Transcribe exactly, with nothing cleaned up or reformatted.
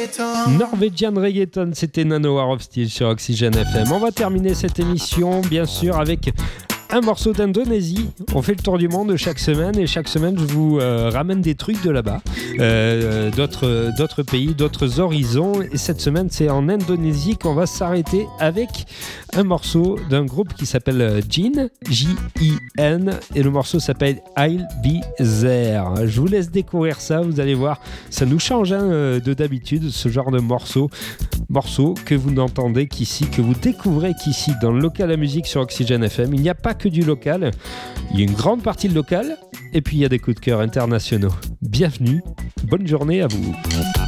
Norwegian Reggaeton, c'était Nanowar of Steel sur Oxygène F M. On va terminer cette émission, bien sûr, avec un morceau d'Indonésie. On fait le tour du monde chaque semaine et chaque semaine, je vous euh, ramène des trucs de là-bas, euh, d'autres, d'autres pays, d'autres horizons. Et cette semaine, c'est en Indonésie qu'on va s'arrêter avec un morceau d'un groupe qui s'appelle Jin, J I N, et le morceau s'appelle I'll Be There. Je vous laisse découvrir ça, vous allez voir, ça nous change hein, de d'habitude, ce genre de morceau, morceau que vous n'entendez qu'ici, que vous découvrez qu'ici, dans le local à musique sur Oxygène F M. Il n'y a pas que du local, il y a une grande partie de local, et puis il y a des coups de cœur internationaux. Bienvenue, bonne journée à vous.